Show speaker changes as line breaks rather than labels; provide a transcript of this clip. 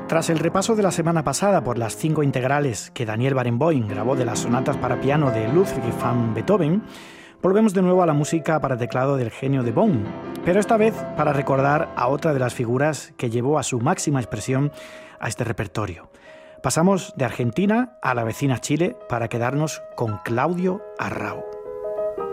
Tras el repaso de la semana pasada por las 5 integrales que Daniel Barenboim grabó de las sonatas para piano de Ludwig van Beethoven, volvemos de nuevo a la música para teclado del genio de Bonn, pero esta vez para recordar a otra de las figuras que llevó a su máxima expresión a este repertorio. Pasamos de Argentina a la vecina Chile para quedarnos con Claudio Arrau.